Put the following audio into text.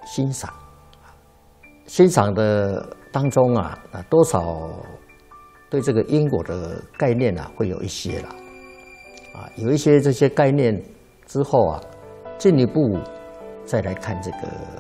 欣赏，欣赏的当中啊，多少对这个因果的概念啊，会有一些啦，有一些这些概念之后啊，进一步再来看这个